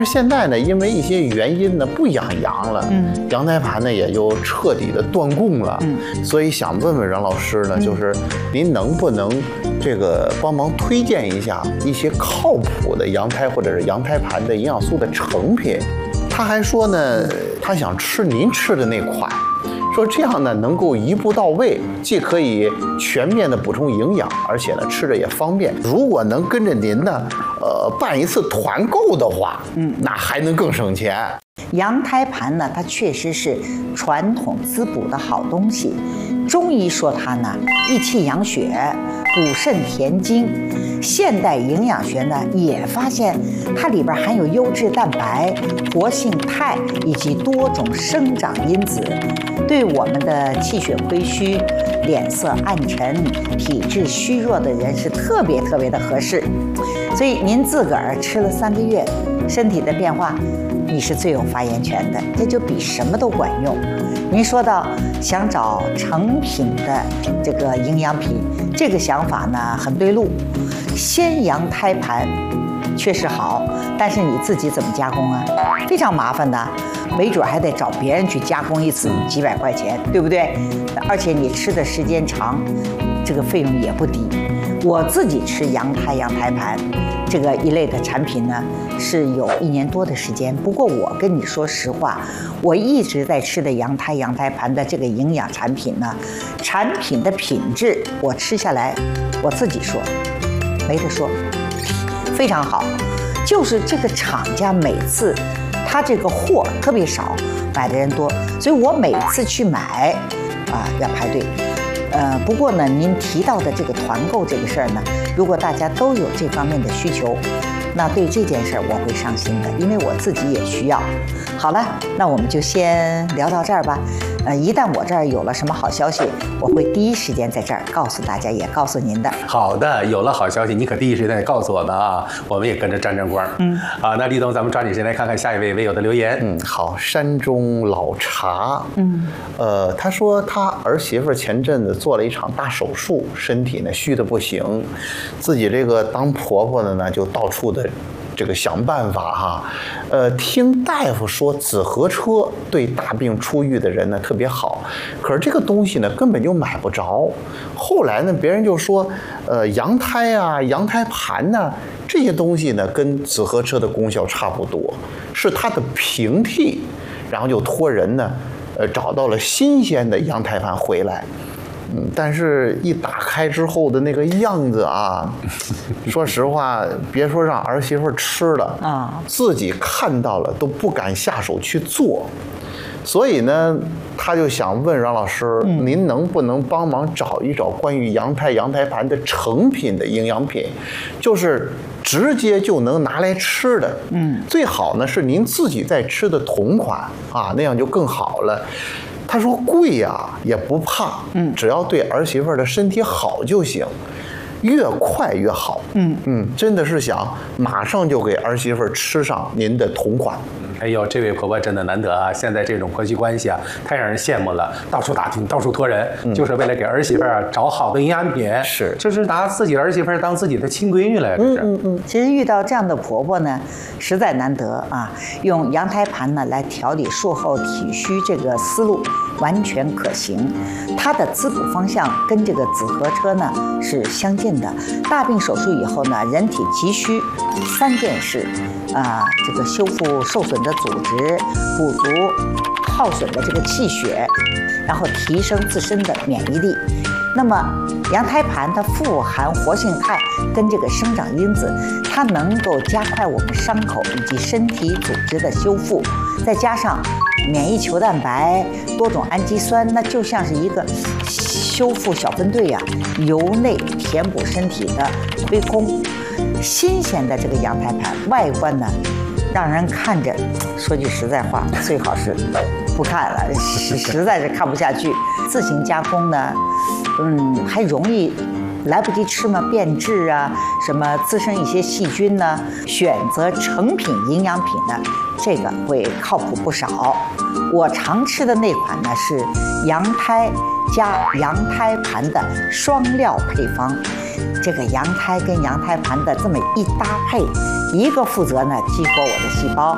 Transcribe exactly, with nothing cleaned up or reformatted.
现在呢，因为一些原因呢，不养羊了，嗯，羊胎盘呢也就彻底的断供了，嗯，所以想问问任老师呢，就是您能不能这个帮忙推荐一下一些靠谱的羊胎或者是羊胎盘的营养素的成品？他还说呢，他想吃您吃的那款。说这样呢，能够一步到位，既可以全面的补充营养，而且呢吃着也方便。如果能跟着您呢，呃，办一次团购的话，嗯，那还能更省钱。 羊胎盘呢，它确实是传统滋补的好东西。中医说它呢，益气养血，补肾填精。现代营养学呢，也发现它里边含有优质蛋白、活性肽以及多种生长因子，对我们的气血亏虚、脸色暗沉、体质虚弱的人是特别特别的合适。所以您自个儿吃了三个月，身体的变化，你是最有发言权的，这就比什么都管用。您说到想找成品的这个营养品，这个想法呢很对路。鲜羊胎盘确实好，但是你自己怎么加工啊？非常麻烦的，没准还得找别人去加工一次，几百块钱，对不对？而且你吃的时间长，这个费用也不低。我自己吃羊胎、羊胎盘这个一类的产品呢，是有一年多的时间。不过我跟你说实话，我一直在吃的羊胎、羊胎盘的这个营养产品呢，产品的品质我吃下来，我自己说没得说，非常好。就是这个厂家每次他这个货特别少，买的人多，所以我每次去买啊要排队。呃，不过呢，您提到的这个团购这个事儿呢，如果大家都有这方面的需求，那对这件事儿我会上心的，因为我自己也需要。好了，那我们就先聊到这儿吧。呃，一旦我这儿有了什么好消息，我会第一时间在这儿告诉大家，也告诉您的。 好的，有了好消息，你可第一时间告诉我们啊，我们也跟着沾沾光。嗯，啊，那立冬，咱们抓紧时间来看看下一位微友的留言。 嗯，好，山中老茶，嗯，呃，他说他儿媳妇前阵子做了一场大手术，身体呢虚的不行，自己这个当婆婆的呢就到处的这个想办法哈，呃，听大夫说紫河车对大病初愈的人呢特别好，可是这个东西呢根本就买不着。后来呢，别人就说，呃，羊胎啊、羊胎盘呐、啊、这些东西呢跟紫河车的功效差不多，是它的平替，然后就托人呢，呃，找到了新鲜的羊胎盘回来。嗯，但是一打开之后的那个样子啊，说实话，别说让儿媳妇吃了啊，自己看到了都不敢下手去做。所以呢，他就想问阮老师，嗯、您能不能帮忙找一找关于羊胎、羊胎盘的成品的营养品，就是直接就能拿来吃的。嗯，最好呢是您自己在吃的同款啊，那样就更好了。他说贵呀、啊、也不怕，嗯，只要对儿媳妇的身体好就行，越快越好。嗯嗯，真的是想马上就给儿媳妇吃上您的同款。 哎呦，这位婆婆真的难得啊！现在这种婆媳关系啊，太让人羡慕了。到处打听，到处托人，嗯、就是为了给儿媳妇啊找好的营养品。 是， 就是拿自己儿媳妇当自己的亲闺女来。 嗯嗯嗯。其实遇到这样的婆婆呢，实在难得啊。用羊胎盘呢来调理术后体虚，这个思路完全可行。它的滋补方向跟这个紫河车呢是相近的。大病手术以后呢，人体急需三件事啊，这个修复受损的组织，补足耗损的这个气血，然后提升自身的免疫力。那么羊胎盘它富含活性肽跟这个生长因子，它能够加快我们伤口以及身体组织的修复，再加上免疫球蛋白、多种氨基酸，那就像是一个修复小分队呀、啊，由内填补身体的亏空。新鲜的这个羊胎盘外观呢，让人看着，说句实在话，最好是不看了，实实在是看不下去。自行加工呢，嗯，还容易来不及吃嘛，变质啊，什么滋生一些细菌呢。选择成品营养品呢，这个会靠谱不少。我常吃的那款呢是羊胎加羊胎盘的双料配方。这个羊胎跟羊胎盘的这么一搭配，一个负责呢激活我的细胞，